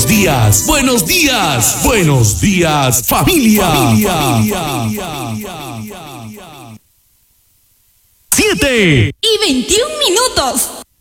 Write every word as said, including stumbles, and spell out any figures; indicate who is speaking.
Speaker 1: Buenos días, buenos días, buenos días, familia. familia. Siete
Speaker 2: y veintiún minutos.